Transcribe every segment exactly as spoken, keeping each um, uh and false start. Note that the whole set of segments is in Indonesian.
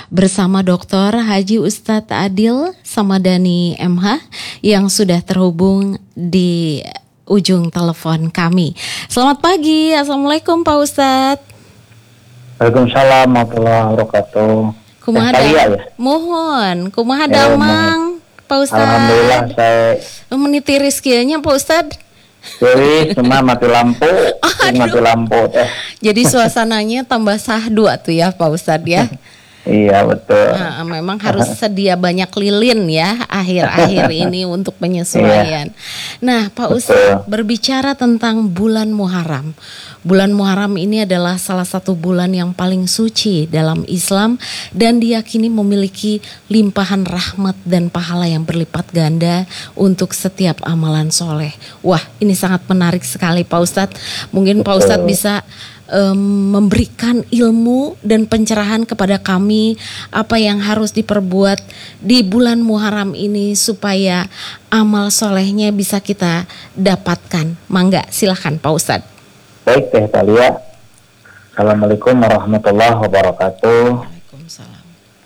bersama Doktor Haji Ustadz Adil Samadani M H yang sudah terhubung di ujung telepon kami. Selamat pagi, Assalamualaikum Pak Ustadz. Waalaikumsalam warahmatullahi wabarakatuh. Kumaha ya? Mohon, kumaha damang Pak Ustadz. Alhamdulillah saya meniti rizkinya Pak Ustadz. Jadi cuma mati lampu, mati lampu teh. Jadi suasananya tambah sahdu tuh ya Pak Ustadz ya. Iya betul. Nah, memang harus sedia banyak lilin ya akhir-akhir ini untuk penyesuaian. Iya. Nah Pak Ustadz, berbicara tentang bulan Muharram. Bulan Muharram ini adalah salah satu bulan yang paling suci dalam Islam dan diyakini memiliki limpahan rahmat dan pahala yang berlipat ganda untuk setiap amalan soleh. Wah, ini sangat menarik sekali Pak Ustadz. Mungkin Pak Ustadz bisa um, memberikan ilmu dan pencerahan kepada kami apa yang harus diperbuat di bulan Muharram ini supaya amal solehnya bisa kita dapatkan. Mangga, silakan Pak Ustadz. Baik Teh Talia. Assalamualaikum warahmatullahi wabarakatuh. Waalaikumsalam.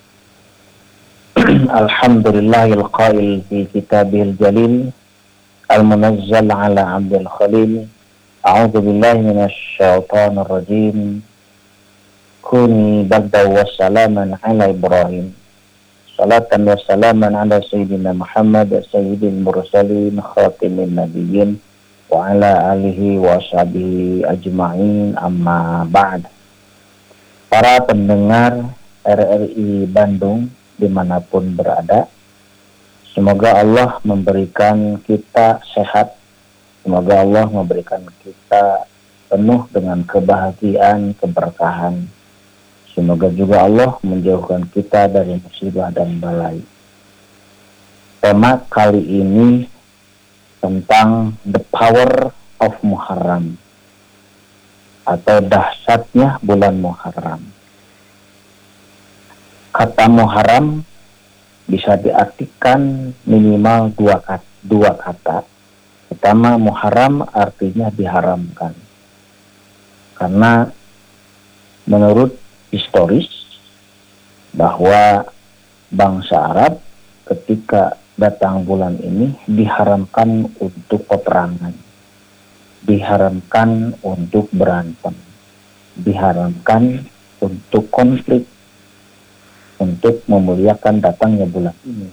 Alhamdulillahil qail fi kitabihil jalil al-munazzal ala abdil khalil. A'udzu billahi minasy syaithanir rajim. Kuni barda wa salaman ala Ibrahim. Salatan wa salaman ala sayyidina Muhammad sayyidil mursalin khatimin nabiyyin wa ala alihi wa sahbihi ajma'in, amma ba'd. Para pendengar R R I Bandung dimanapun berada, semoga Allah memberikan kita sehat, semoga Allah memberikan kita penuh dengan kebahagiaan, keberkahan. Semoga juga Allah menjauhkan kita dari musibah dan balai. Tema kali ini tentang the power of Muharram atau dahsyatnya bulan Muharram. Kata Muharram bisa diartikan minimal dua kata, dua kata. Pertama, Muharram artinya diharamkan. Karena menurut historis bahwa bangsa Arab ketika datang bulan ini diharamkan untuk peperangan, diharamkan untuk berantem, diharamkan untuk konflik, untuk memuliakan datangnya bulan ini.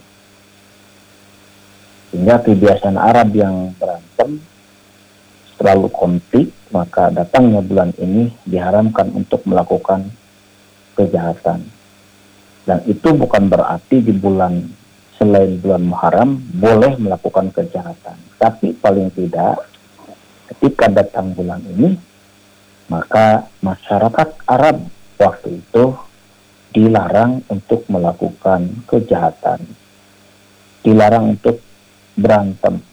Sehingga kebiasaan Arab yang berantem selalu konflik, maka datangnya bulan ini diharamkan untuk melakukan kejahatan. Dan itu bukan berarti di bulan selain bulan Muharram boleh melakukan kejahatan. Tapi paling tidak ketika datang bulan ini, maka masyarakat Arab waktu itu dilarang untuk melakukan kejahatan, dilarang untuk berantem,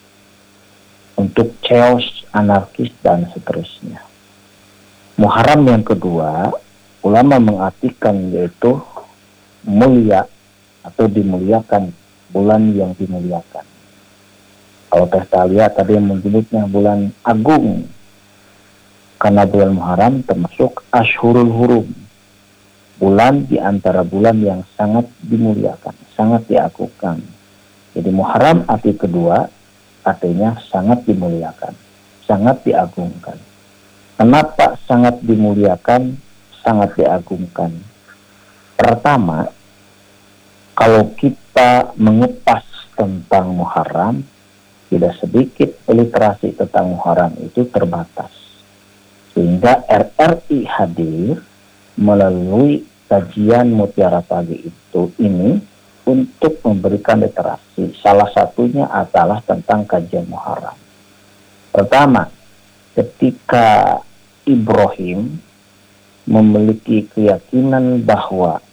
untuk chaos, anarkis, dan seterusnya. Muharram yang kedua, ulama mengartikan yaitu mulia atau dimuliakan, bulan yang dimuliakan. Kalau Teh Talia tadi menyebutnya bulan agung, karena bulan Muharram termasuk Ashhurul Hurum, bulan di antara bulan yang sangat dimuliakan, sangat diagungkan. Jadi Muharram arti kedua artinya sangat dimuliakan, sangat diagungkan. Kenapa sangat dimuliakan, sangat diagungkan? Pertama, kalau kita mengupas tentang Muharram, tidak sedikit literasi tentang Muharram itu terbatas. Sehingga R R I hadir melalui kajian Mutiara Pagi itu ini untuk memberikan literasi. Salah satunya adalah tentang kajian Muharram. Pertama, ketika Ibrahim memiliki keyakinan bahwa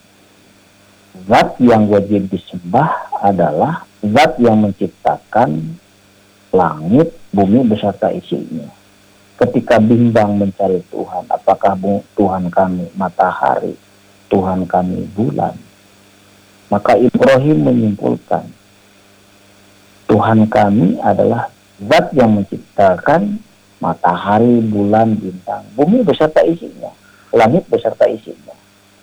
zat yang wajib disembah adalah zat yang menciptakan langit, bumi beserta isinya. Ketika bimbang mencari Tuhan, apakah Tuhan kami matahari, Tuhan kami bulan, maka Ibrahim menyimpulkan Tuhan kami adalah zat yang menciptakan matahari, bulan, bintang, bumi beserta isinya, langit beserta isinya.